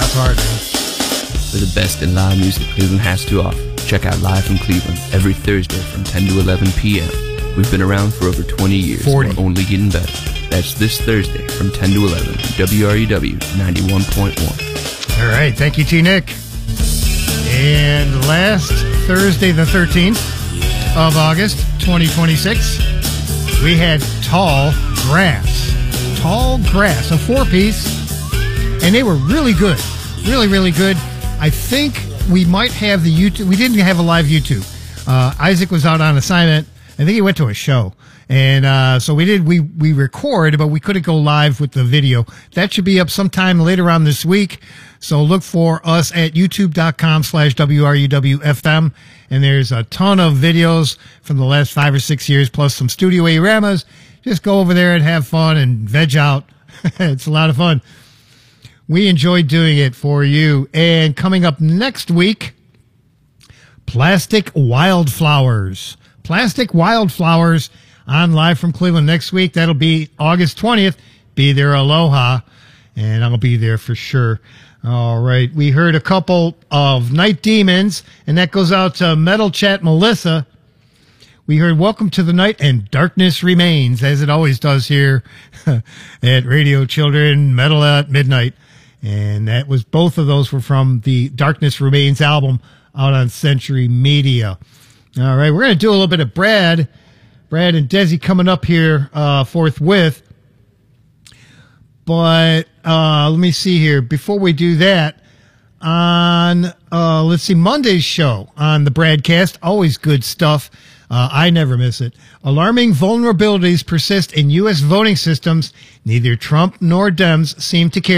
rough hard, man. For the best in live music Cleveland has to offer, check out Live from Cleveland every Thursday from 10 to 11 p.m. We've been around for over 20 years. 40. And we're only getting better. That's this Thursday from 10 to 11 on WREW 91.1. All right. Thank you, T-Nick. And last Thursday, the 13th of August, 2026, we had Tall Grass. Tall Grass, a four-piece, and they were really good. Really, really good. I think we might have the YouTube. We didn't have a live YouTube. Isaac was out on assignment. I think he went to a show. And so we record, but we couldn't go live with the video. That should be up sometime later on this week. So look for us at youtube.com/WRUWFM. And there's a ton of videos from the last 5 or 6 years, plus some Studio A-Ramas. Just go over there and have fun and veg out. It's a lot of fun. We enjoyed doing it for you. And coming up next week, Plastic Wildflowers. Plastic Wildflowers on Live from Cleveland next week. That'll be August 20th. Be there, aloha. And I'll be there for sure. All right. We heard a couple of Night Demons, and that goes out to Metal Chat Melissa. We heard Welcome to the Night and Darkness Remains, as it always does here at Radio Children, Metal at Midnight. And that was, both of those were from the Darkness Remains album out on Century Media. All right. We're going to do a little bit of Brad and Desi coming up here forthwith. But let me see here. Before we do that, on, let's see, Monday's show on the Bradcast, always good stuff. I never miss it. Alarming vulnerabilities persist in U.S. voting systems. Neither Trump nor Dems seem to care.